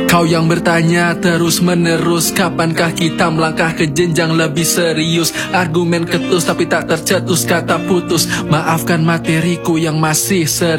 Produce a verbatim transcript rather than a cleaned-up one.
Kau yang bertanya terus menerus, kapankah kita melangkah ke jenjang lebih serius? Argumen ketus tapi tak tercetus, kata putus. Maafkan materiku yang masih serius.